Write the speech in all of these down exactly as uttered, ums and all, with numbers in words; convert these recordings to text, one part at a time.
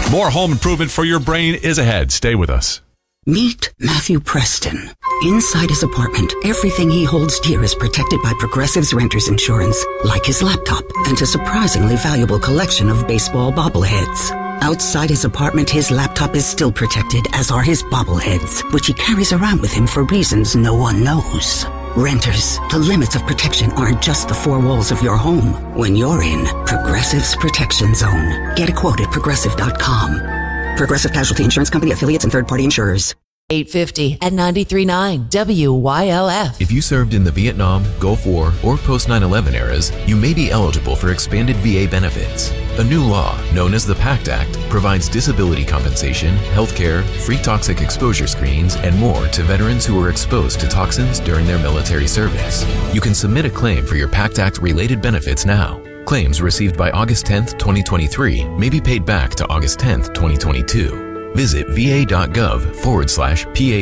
More home improvement for your brain is ahead. Stay with us. Meet Matthew Preston. Inside his apartment, everything he holds dear is protected by Progressive's Renter's Insurance, like his laptop and a surprisingly valuable collection of baseball bobbleheads. Outside his apartment, his laptop is still protected, as are his bobbleheads, which he carries around with him for reasons no one knows. Renters, the limits of protection aren't just the four walls of your home. When you're in Progressive's Protection Zone, get a quote at progressive dot com. Progressive Casualty Insurance Company, affiliates, and third-party insurers. eight fifty at ninety-three point nine W Y L F. If you served in the Vietnam, Gulf War, or post nine eleven eras, you may be eligible for expanded V A benefits. A new law, known as the PACT Act, provides disability compensation, health care, free toxic exposure screenings, and more to veterans who were exposed to toxins during their military service. You can submit a claim for your PACT Act-related benefits now. Claims received by August tenth, twenty twenty-three may be paid back to August tenth, twenty twenty-two. Visit va.gov forward slash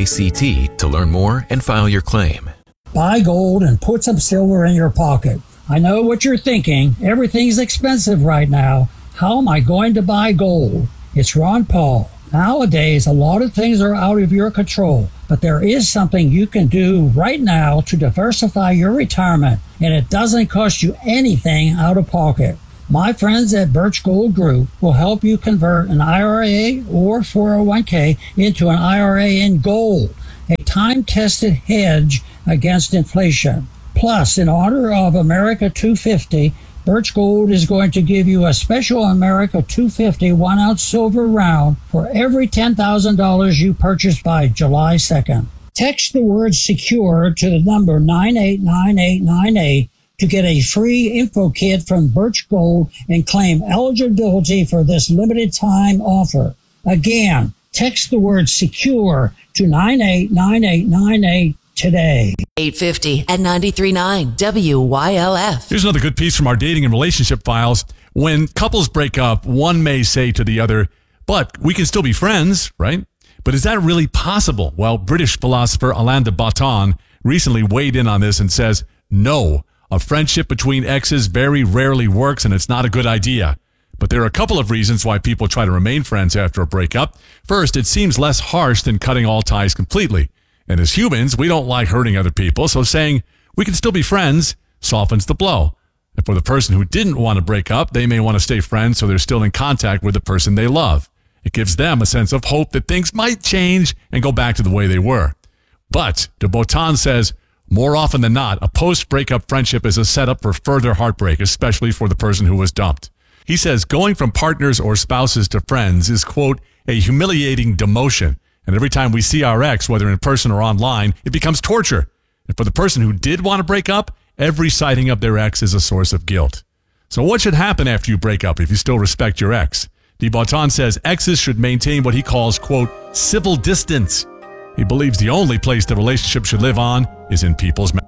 PACT to learn more and file your claim. Buy gold and put some silver in your pocket. I know what you're thinking. Everything's expensive right now. How am I going to buy gold? It's Ron Paul. Nowadays, a lot of things are out of your control, but there is something you can do right now to diversify your retirement, and it doesn't cost you anything out of pocket. My friends at Birch Gold Group will help you convert an I R A or four oh one k into an I R A in gold, a time-tested hedge against inflation. Plus, in honor of America two fifty, Birch Gold is going to give you a special America two fifty one-ounce silver round for every ten thousand dollars you purchase by July second. Text the word SECURE to the number nine eight nine eight nine eight to get a free info kit from Birch Gold and claim eligibility for this limited time offer. Again, text the word SECURE to nine eight nine eight nine eight today. eight fifty at ninety-three point nine W Y L F. Here's another good piece from our dating and relationship files. When couples break up, one may say to the other, but we can still be friends, right? But is that really possible? Well, British philosopher Alain de Botton recently weighed in on this and says, no, a friendship between exes very rarely works and it's not a good idea. But there are a couple of reasons why people try to remain friends after a breakup. First, it seems less harsh than cutting all ties completely. And as humans, we don't like hurting other people, so saying we can still be friends softens the blow. And for the person who didn't want to break up, they may want to stay friends so they're still in contact with the person they love. It gives them a sense of hope that things might change and go back to the way they were. But de Botton says, more often than not, a post-breakup friendship is a setup for further heartbreak, especially for the person who was dumped. He says going from partners or spouses to friends is, quote, a humiliating demotion. And every time we see our ex, whether in person or online, it becomes torture. And for the person who did want to break up, every sighting of their ex is a source of guilt. So what should happen after you break up if you still respect your ex? De Botton says exes should maintain what he calls, quote, civil distance. He believes the only place the relationship should live on is in people's